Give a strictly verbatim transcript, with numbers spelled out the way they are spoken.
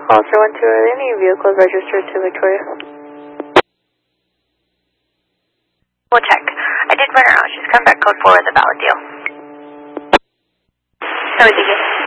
Officer one two, are there any vehicles registered to Victoria? We'll check. I did run her out. She's come back code four with a valid deal. So is it